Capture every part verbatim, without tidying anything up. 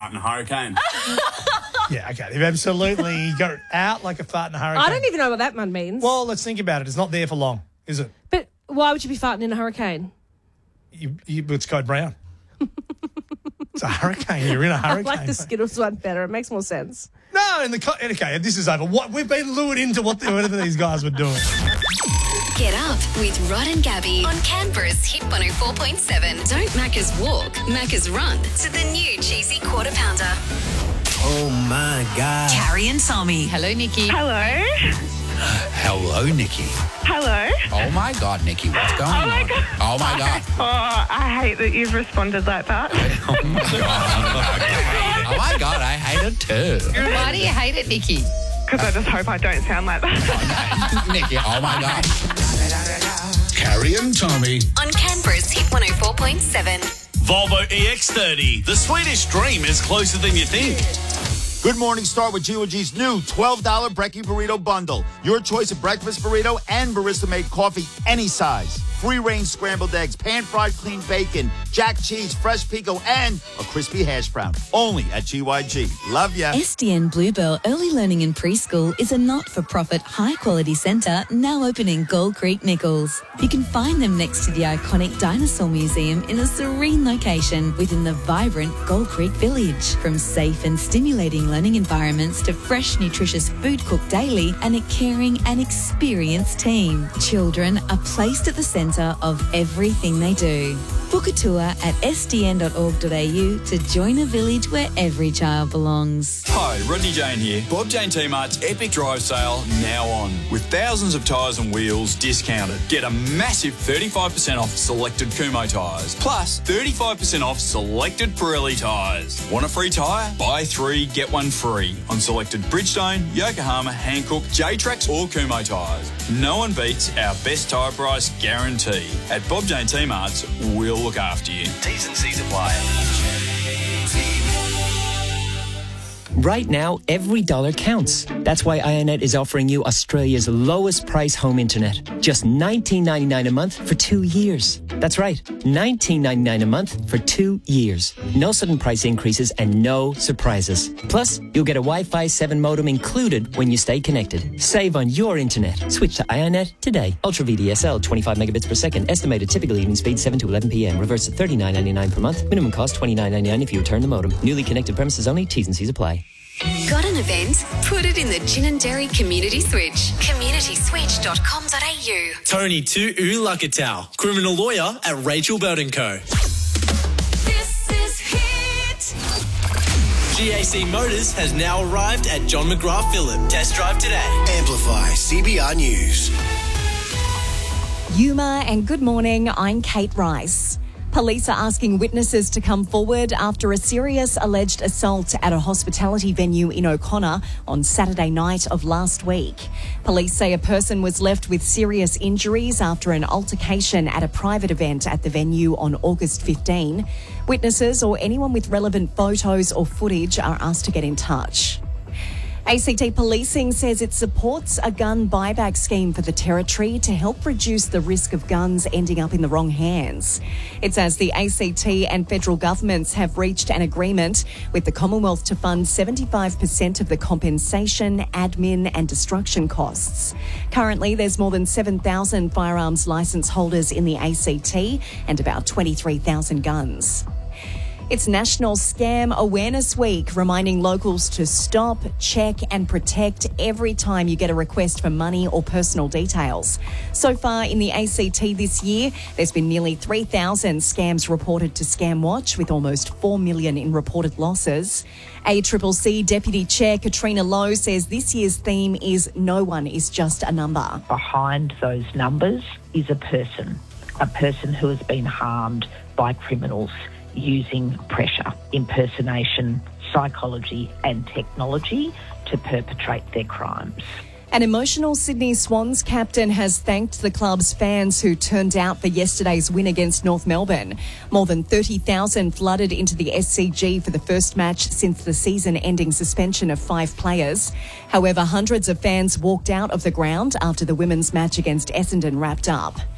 fart in a hurricane. Yeah, okay. They've absolutely got it out like a fart in a hurricane. I don't even know what that one means. Well, let's think about it. It's not there for long, is it? But why would you be farting in a hurricane? You, you, it's code brown. It's a hurricane. You're in a hurricane. I like the Skittles one better. It makes more sense. No, in the co- okay, this is over. What we've been lured into what the, whatever these guys were doing. Get up with Rod and Gabby on Canberra's Hit one oh four point seven. Don't Macca's walk, Macca's run to the new cheesy quarter pounder. Oh, my God. Carrie and Tommy. Hello, Nikki. Hello. Hello, Nikki. Hello. Oh, my God, Nikki, what's going Oh, my on? God. Oh, my God. Oh, I hate that you've responded like that. Oh, my God. Oh, my God, I hate it too. Why do you hate it, Nikki? Because I just hope I don't sound like that. Nikki, oh, my God. Carrie and Tommy. On Canberra's Hit one oh four point seven. Volvo E X thirty. The Swedish dream is closer than you think. Good morning, start with G O G's new twelve dollars Brekkie Burrito Bundle. Your choice of breakfast burrito and barista-made coffee, any size. Free-range scrambled eggs, pan-fried clean bacon, jack cheese, fresh pico, and a crispy hash brown. Only at G Y G. Love ya. S D N Bluebell Early Learning and Preschool is a not-for-profit, high-quality centre now open in Gold Creek, Nichols. You can find them next to the iconic Dinosaur Museum in a serene location within the vibrant Gold Creek Village. From safe and stimulating learning environments to fresh, nutritious food cooked daily and a caring and experienced team. Children are placed at the centre of everything they do. Book a tour at s d n dot org dot a u to join a village where every child belongs. Hi, Rodney Jane here. Bob Jane T-Mart's Epic Drive Sale now on. With thousands of tyres and wheels discounted. Get a massive thirty-five percent off selected Kumho tyres. Plus thirty-five percent off selected Pirelli tyres. Want a free tyre? Buy three, get one free. On selected Bridgestone, Yokohama, Hankook, J-Trax or Kumho tyres. No one beats our best tyre price guarantee. At Bob Jane T-Mart's, we'll look after you. T's and C's apply. Right now, every dollar counts. That's why Ionet is offering you Australia's lowest price home internet. Just nineteen ninety-nine a month for two years. That's right, nineteen ninety-nine a month for two years. No sudden price increases and no surprises. Plus, you'll get a Wi-Fi seven modem included when you stay connected. Save on your internet. Switch to Ionet today. Ultra V D S L, twenty-five megabits per second. Estimated typical evening speed seven to eleven p m. Reverse to thirty-nine ninety-nine per month. Minimum cost twenty-nine ninety-nine if you return the modem. Newly connected premises only. T's and C's apply. Got an event? Put it in the Gin and Dairy Community Switch. community switch dot com dot a u. Tony Tu Ulakatau, criminal lawyer at Rachel Bird and Co. This is Hit. G A C Motors has now arrived at John McGrath Phillip. Test drive today. Amplify C B R News. Yuma and good morning, I'm Kate Rice. Police are asking witnesses to come forward after a serious alleged assault at a hospitality venue in O'Connor on Saturday night of last week. Police say a person was left with serious injuries after an altercation at a private event at the venue on August fifteenth. Witnesses or anyone with relevant photos or footage are asked to get in touch. A C T Policing says it supports a gun buyback scheme for the Territory to help reduce the risk of guns ending up in the wrong hands. It's as the A C T and federal governments have reached an agreement with the Commonwealth to fund seventy-five percent of the compensation, admin and destruction costs. Currently, there's more than seven thousand firearms licence holders in the A C T and about twenty-three thousand guns. It's National Scam Awareness Week, reminding locals to stop, check and protect every time you get a request for money or personal details. So far in the A C T this year, there's been nearly three thousand scams reported to ScamWatch, with almost four million in reported losses. A C C C Deputy Chair Katrina Lowe says this year's theme is No One is Just a Number. Behind those numbers is a person, a person who has been harmed by criminals using pressure, impersonation, psychology and technology to perpetrate their crimes. An emotional Sydney Swans captain has thanked the club's fans who turned out for yesterday's win against North Melbourne. More than thirty thousand flooded into the S C G for the first match since the season-ending suspension of five players. However, hundreds of fans walked out of the ground after the women's match against Essendon wrapped up.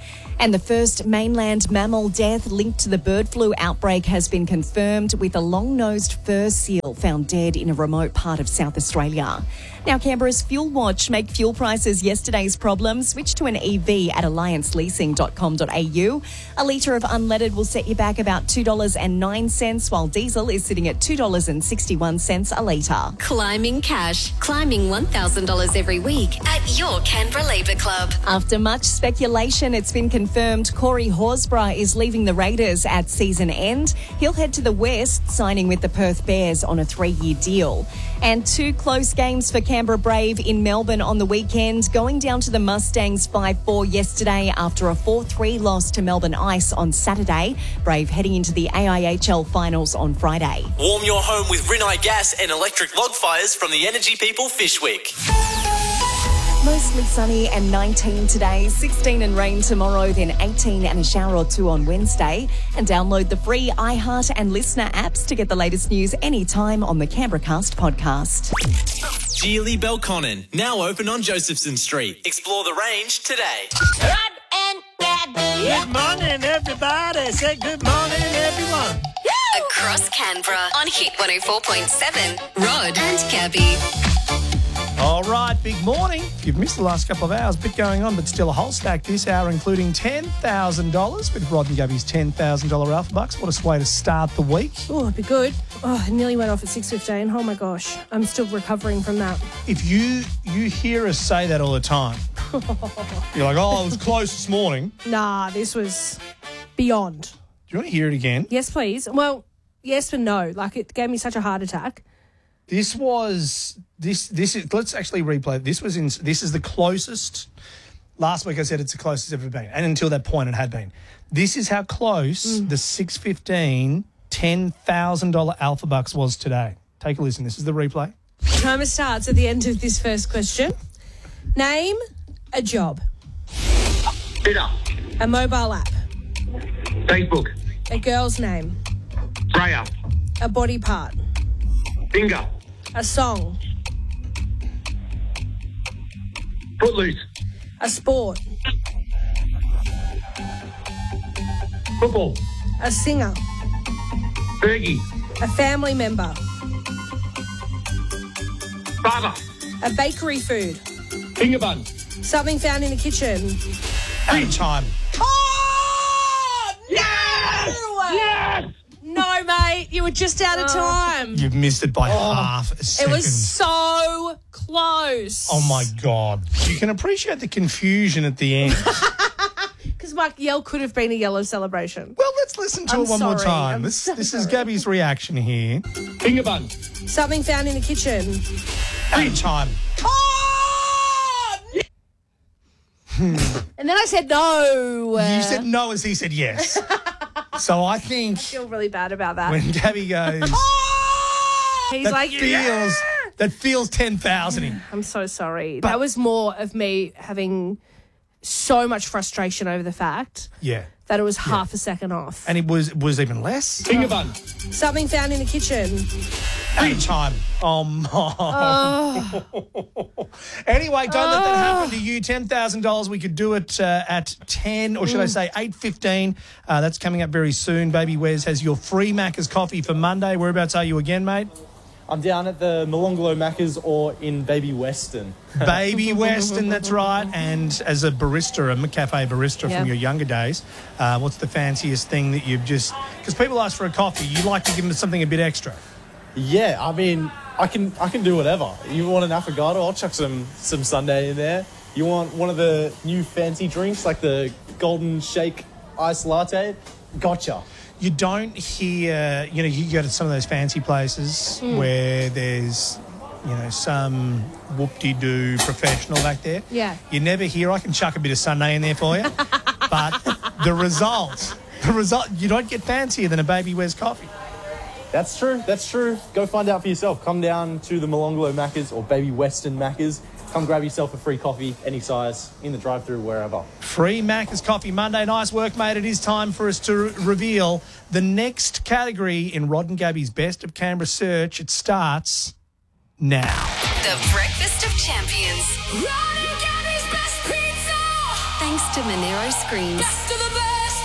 And the first mainland mammal death linked to the bird flu outbreak has been confirmed, with a long-nosed fur seal found dead in a remote part of South Australia. Now, Canberra's Fuel Watch make fuel prices yesterday's problem. Switch to an E V at alliance leasing dot com dot a u. A litre of unleaded will set you back about two dollars and nine cents, while diesel is sitting at two dollars and sixty-one cents a litre. Climbing cash. Climbing one thousand dollars every week at your Canberra Labour Club. After much speculation, it's been confirmed Corey Horsburgh is leaving the Raiders at season end. He'll head to the West, signing with the Perth Bears on a three-year deal. And two close games for Canberra Brave in Melbourne on the weekend, going down to the Mustangs five four yesterday after a four three loss to Melbourne Ice on Saturday. Brave heading into the A I H L finals on Friday. Warm your home with Rinnai gas and electric log fires from the Energy People Fish Week. Mostly sunny and nineteen today, sixteen and rain tomorrow, then eighteen and a shower or two on Wednesday. And download the free iHeart and Listener apps to get the latest news anytime on the Canberra Cast podcast. Geely Belconnen, now open on Josephson Street. Explore the range today. Rod and Gabby. Good morning, everybody. Say good morning, everyone. Across Canberra on Hit one oh four point seven. Rod and Gabby. All right, big morning. If you've missed the last couple of hours, bit going on, but still a whole stack this hour, including ten thousand dollars with Rod and Gabby's ten thousand dollars Alpha Bucks. What a way to start the week. Oh, it'd be good. Oh, it nearly went off at six fifteen. Oh, my gosh. I'm still recovering from that. If you you hear us say that all the time, you're like, oh, it was close this morning. Nah, this was beyond. Do you want to hear it again? Yes, please. Well, yes but no. Like, it gave me such a heart attack. This was this this is let's actually replay it. This was in this is the closest. Last week I said it's the closest it's ever been, and until that point it had been. This is how close mm. the six fifteen ten thousand dollars Alpha Bucks was today. Take a listen. This is the replay. Timer starts at the end of this first question. Name a job. Dinner. A mobile app. Facebook. A girl's name. Freya. A body part. Finger. A song. Footloose. A sport. Football. A singer. Fergie. A family member. Father. A bakery food. Finger bun. Something found in the kitchen. Any time. Oh, no! Yes! No, mate, you were just out of time. You've missed it by Oh. half a It second. was so close. Oh, my God. You can appreciate the confusion at the end. Because my yell could have been a yellow celebration. Well, let's listen to I'm it one more sorry. time. I'm This, so this is sorry. Gabby's reaction here. Finger bun. Something found in the kitchen. Any time. And then I said no. You said no as he said yes. So I think I feel really bad about that. when Gabby goes, He's that like, feels yeah! that feels ten thousand. I'm so sorry. that was more of me having so much frustration over the fact Yeah, that it was half a second off. and it was was even less. Finger bun. Something found in the kitchen. Any time. Oh my. Anyway, don't let that happen to you. Ten thousand dollars. We could do it uh, at ten, or should I say eight fifteen. Uh, that's coming up very soon. Baby Wes has your free Macca's coffee for Monday. Whereabouts are you again, mate? I'm down at the Molonglo Macca's or in Baby Western. Baby Western, that's right. And as a barista, a McCafe barista Yep. from your younger days, uh, what's the fanciest thing that you've just... Because people ask for a coffee, you like to give them something a bit extra. Yeah, I mean, I can I can do whatever. You want an affogato? I'll chuck some some sundae in there. You want one of the new fancy drinks like the Golden Shake Ice Latte? Gotcha. You don't hear, you know, you go to some of those fancy places Mm. where there's, you know, some whoop-de-doo professional back there. Yeah. You never hear, I can chuck a bit of sundae in there for you. But the result, the result, you don't get fancier than a Baby Wes coffee. That's true. That's true. Go find out for yourself. Come down to the Molonglo Macca's or Baby Western Macca's. Come grab yourself a free coffee, any size, in the drive-thru, wherever. Free Macca's Coffee Monday. Nice work, mate. It is time for us to re- reveal the next category in Rod and Gabby's Best of Canberra search. It starts now. The Breakfast of Champions. Rod and Gabby's Best Pizza. Thanks to Monero Screens.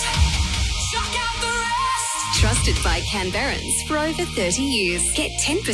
Trusted by Canberrans for over thirty years. Get ten percent